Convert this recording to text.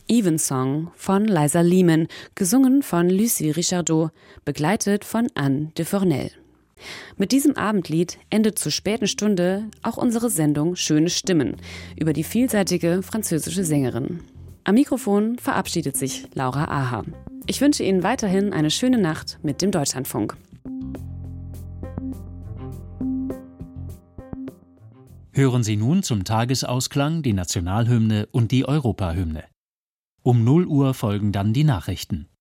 Evensong von Liza Lehman, gesungen von Lucie Richardot, begleitet von Anne de Fornel. Mit diesem Abendlied endet zur späten Stunde auch unsere Sendung Schöne Stimmen über die vielseitige französische Sängerin. Am Mikrofon verabschiedet sich Laura Aha. Ich wünsche Ihnen weiterhin eine schöne Nacht mit dem Deutschlandfunk. Hören Sie nun zum Tagesausklang die Nationalhymne und die Europahymne. Um 0 Uhr folgen dann die Nachrichten.